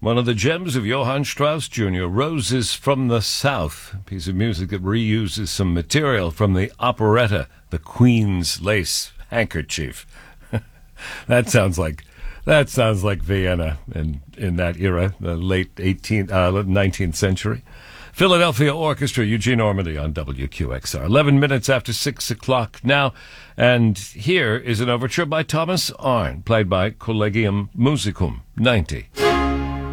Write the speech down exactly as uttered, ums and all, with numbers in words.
One of the gems of Johann Strauss Junior, Roses from the South, a piece of music that reuses some material from the operetta, The Queen's Lace Handkerchief. That sounds like that sounds like Vienna in, in that era, the late eighteenth, uh, nineteenth century. Philadelphia Orchestra, Eugene Ormandy on W Q X R. Eleven minutes after six o'clock now, and here is an overture by Thomas Arne, played by Collegium Musicum ninety.